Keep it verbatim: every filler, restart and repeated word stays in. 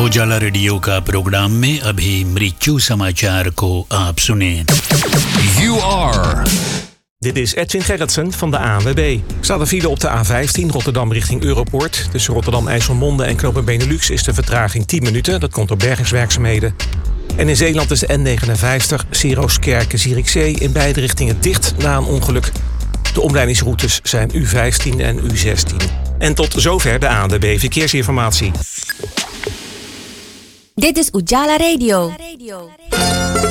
उजाला रेडियो का प्रोग्राम में अभी मृत्यु समाचार को आप सुनें. You are. Dit is Edwin Gerritsen van de A N W B. Er staat een file op de A vijftien Rotterdam richting Europoort. Tussen Rotterdam-IJsselmonde en knooppunt Benelux is de vertraging tien minuten. Dat komt door bergingswerkzaamheden. En in Zeeland is de N negenenvijftig Sirooskerke-Zierikzee in beide richtingen dicht na een ongeluk. De omleidingsroutes zijn U vijftien en U zestien. En tot zover de A N W B Verkeersinformatie. Dit is Ujala Radio.